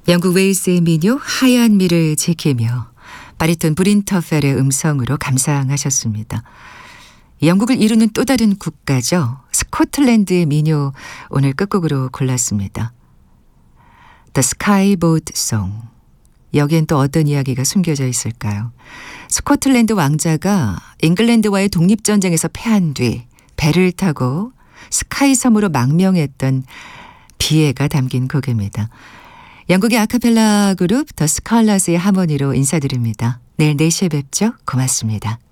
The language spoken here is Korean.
영국 웨일스의 민요 하얀 미를 지키며 바리톤 브린터펠의 음성으로 감상하셨습니다. 영국을 이루는 또 다른 국가죠. 스코틀랜드의 민요 오늘 끝곡으로 골랐습니다. The Sky Boat Song. 여기엔 또 어떤 이야기가 숨겨져 있을까요? 스코틀랜드 왕자가 잉글랜드와의 독립전쟁에서 패한 뒤 배를 타고 스카이 섬으로 망명했던 비애가 담긴 곡입니다. 영국의 아카펠라 그룹 더 스칼렛의 하모니로 인사드립니다. 내일 4시에 뵙죠. 고맙습니다.